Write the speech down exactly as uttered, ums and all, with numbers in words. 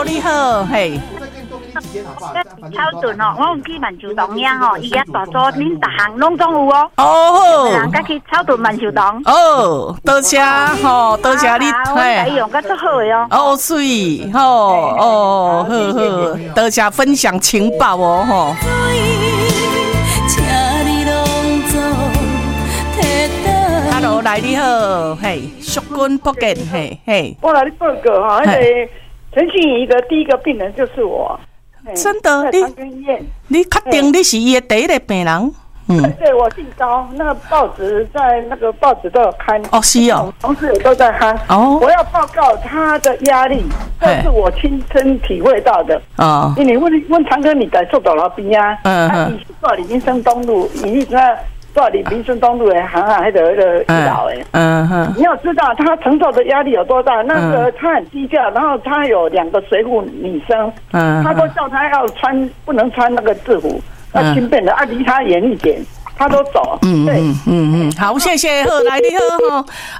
你好，嘿。 超顿哦，我有去万寿堂呀吼，伊遐大座，恁逐项拢总有哦。 哦， 人家去超顿万寿堂。 哦，多谢吼，多谢你， 嘿，用甲足好的哦。 哦，水，吼，哦，好好，多谢分享情报哦，吼。Hello， 来你好，嘿，淑君福建，嘿嘿。 我来你报告哈，那个陈信仪的第一个病人就是我。 真的，你你确定你是伊的第一个病人？ 嗯，对，我姓高，那个报纸在那个报纸都有刊。 哦，是哦， 同事也都在刊。哦，我要报告他的压力，这是我亲身体会到的。哦，因为问问长哥，你在做多少边啊？嗯嗯。你是住里民生东路，你在住里民生东路的行啊，还有那个医疗诶。嗯哼。你要知道他承受的压力有多大？那个他很低调，然后他有两个随护女生，嗯，他都叫他要穿，不能穿那个制服。要轻便的啊，离他远一点，他都走。 嗯嗯嗯嗯，好，谢谢，好，来你好哈。